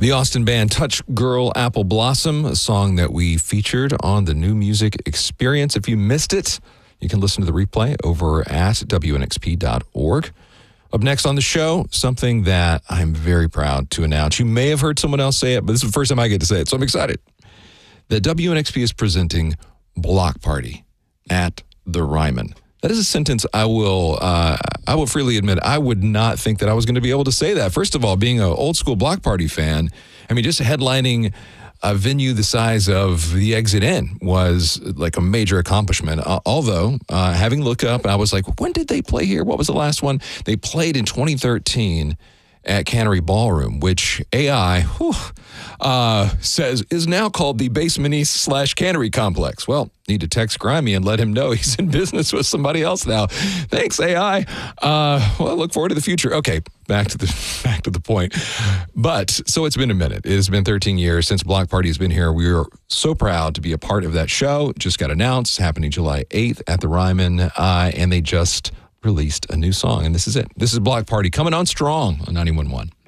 The Austin band Touch Girl Apple Blossom, a song that we featured on the New Music Experience. If you missed it, you can listen to the replay over at WNXP.org. Up next on the show, something that I'm very proud to announce. You may have heard someone else say it, but this is the first time I get to say it, so I'm excited. That WNXP is presenting Block Party at the Ryman. That is a sentence I will freely admit I would not think that I was going to be able to say that. First of all, being an old school Block Party fan, I mean, just headlining a venue the size of the Exit Inn was like a major accomplishment. Although, having looked up, I was like, when did they play here? What was the last one? They played in 2013 at Cannery Ballroom, which AI says is now called the Basement East / Cannery Complex. Well, need to text Grimy and let him know he's in business with somebody else now. Thanks, AI. Well, I look forward to the future. Okay, back to the point. But so it's been a minute. It has been 13 years since Block Party has been here. We are so proud to be a part of that show. Just got announced, happening July 8th at the Ryman, and they just released a new song, and this is it. This is Block Party coming on strong on 91.1.